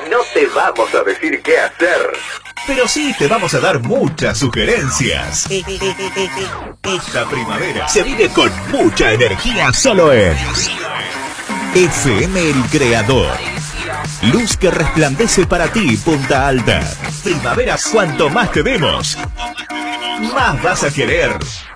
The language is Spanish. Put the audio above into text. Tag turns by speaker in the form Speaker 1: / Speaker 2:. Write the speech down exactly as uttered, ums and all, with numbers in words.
Speaker 1: no te vamos a decir qué hacer, pero sí te vamos a dar muchas sugerencias. Esta primavera se vive con mucha energía solo en F M El Creador. Luz que resplandece para ti, Punta Alta. Primavera, cuanto más te demos, más vas a querer.